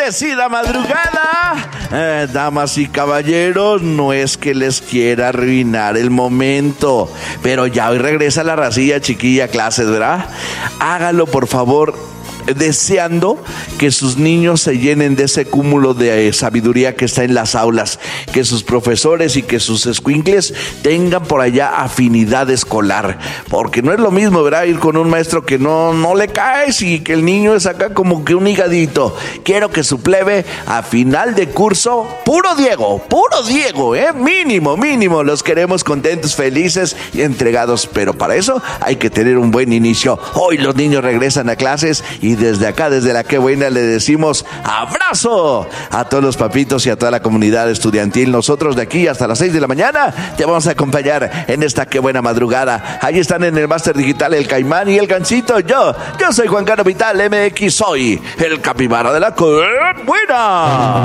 bendecida madrugada. Damas y caballeros, no es que les quiera arruinar el momento, pero ya hoy regresa la racilla chiquilla a clases, ¿verdad? Hágalo, por favor, deseando que sus niños se llenen de ese cúmulo de sabiduría que está en las aulas, que sus profesores y que sus escuincles tengan por allá afinidad escolar, porque no es lo mismo, ¿verdad?, ir con un maestro que no le caes y que el niño es acá como que un higadito. Quiero que su plebe a final de curso, puro Diego, mínimo, los queremos contentos, felices y entregados, pero para eso hay que tener un buen inicio. Hoy los niños regresan a clases y desde acá, desde la Qué Buena, le decimos abrazo a todos los papitos y a toda la comunidad estudiantil. Nosotros de aquí hasta las 6 de la mañana te vamos a acompañar en esta Qué Buena madrugada. Ahí están en el máster digital el Caimán y el Gancito. Yo soy Juan Carlos Vital MX, soy el capibara de la Qué Buena.